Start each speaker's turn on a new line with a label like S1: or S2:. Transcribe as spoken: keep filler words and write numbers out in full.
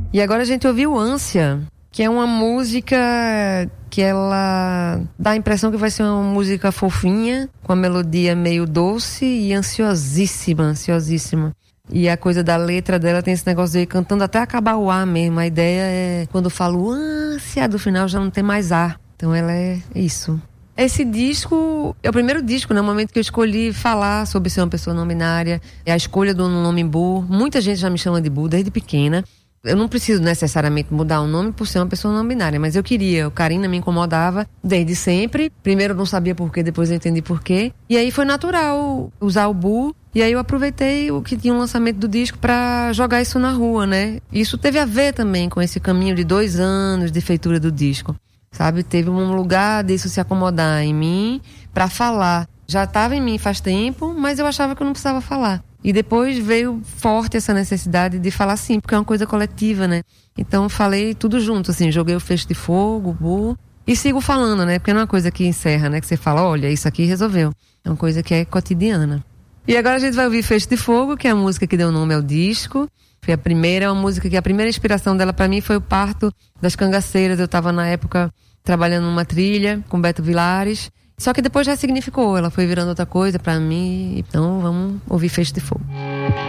S1: E agora a gente ouviu Ânsia, que é uma música que ela dá a impressão que vai ser uma música fofinha, com a melodia meio doce e ansiosíssima, ansiosíssima. E a coisa da letra dela tem esse negócio de ir cantando até acabar o ar mesmo. A ideia é, quando eu falo ânsia, do final já não tem mais ar. Então ela é isso. Esse disco é o primeiro disco, né? No momento que eu escolhi falar sobre ser uma pessoa não binária. É a escolha do nome Bu. Muita gente já me chama de Bu desde pequena. Eu não preciso necessariamente mudar o nome por ser uma pessoa não binária, mas eu queria. O Karina me incomodava desde sempre. Primeiro eu não sabia porquê, depois eu entendi porquê. E aí foi natural usar o Bu. E aí eu aproveitei o que tinha um lançamento do disco pra jogar isso na rua, né? Isso teve a ver também com esse caminho de dois anos de feitura do disco. Sabe? Teve um lugar disso se acomodar em mim pra falar. Já estava em mim faz tempo, mas eu achava que eu não precisava falar. E depois veio forte essa necessidade de falar sim, porque é uma coisa coletiva, né? Então falei tudo junto, assim, joguei o feixe de fogo, o Bu, e sigo falando, né? Porque não é uma coisa que encerra, né? Que você fala, olha, isso aqui resolveu. É uma coisa que é cotidiana. E agora a gente vai ouvir Feixe de Fogo, que é a música que deu nome ao disco. Foi a primeira, é uma música que a primeira inspiração dela pra mim foi o parto das cangaceiras. Eu tava na época trabalhando numa trilha com Beto Vilares. Só que depois já significou, ela foi virando outra coisa pra mim. Então vamos ouvir Feixe de Fogo.